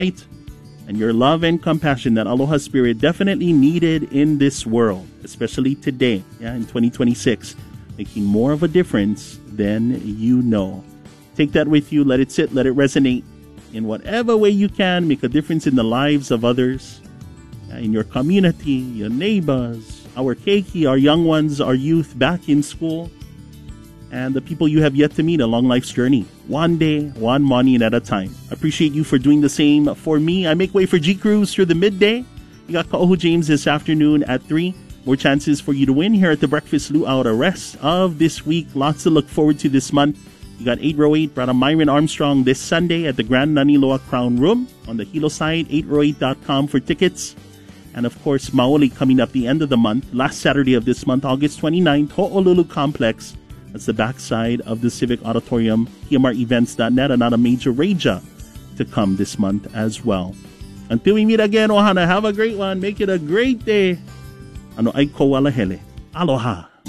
Right? And your love and compassion, that Aloha spirit, definitely needed in this world, especially today, in 2026, making more of a difference than you know. Take that with you, let it sit, let it resonate in whatever way you can. Make a difference in the lives of others, in your community, your neighbors, our keiki, our young ones, our youth back in school, and the people you have yet to meet along life's journey. One day, one morning at a time. I appreciate you for doing the same for me. I make way for G Cruise through the midday. You got Ka'ohu James this afternoon at 3. More chances for you to win here at the Breakfast Luau the rest of this week. Lots to look forward to this month. You got 808 Brother Myron Armstrong this Sunday at the Grand Naniloa Crown Room on the Hilo side, 808.com for tickets. And of course, Maoli coming up the end of the month, last Saturday of this month, August 29th, Ho'olulu Complex. That's the backside of the Civic Auditorium, PMREvents.net, another major raja to come this month as well. Until we meet again, Ohana, have a great one. Make it a great day. Ano ay ko walahele. Aloha.